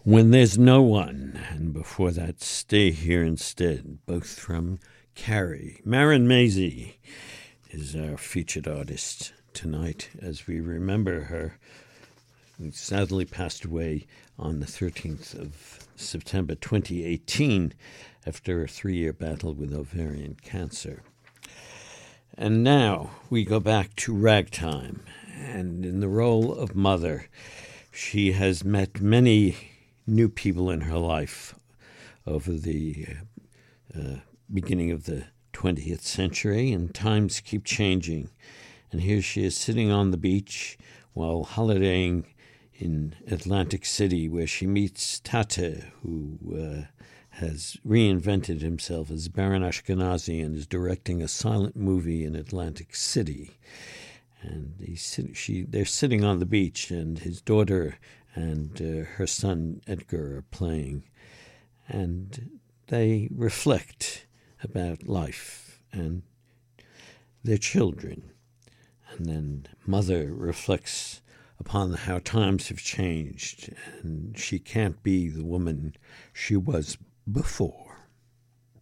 When There's No One, and before that, Stay Here Instead, both from Carrie. Maren Maisie is our featured artist tonight as we remember her, who sadly passed away on the 13th of September 2018 after a 3-year battle with ovarian cancer. And now we go back to Ragtime, and in the role of mother, she has met many new people in her life over the beginning of the 20th century, and times keep changing. And here she is sitting on the beach while holidaying in Atlantic City, where she meets Tate, who has reinvented himself as Baron Ashkenazi and is directing a silent movie in Atlantic City. And they're sitting on the beach, and his daughter and her son Edgar are playing. And they reflect about life and their children. And then mother reflects upon how times have changed, and she can't be the woman she was before.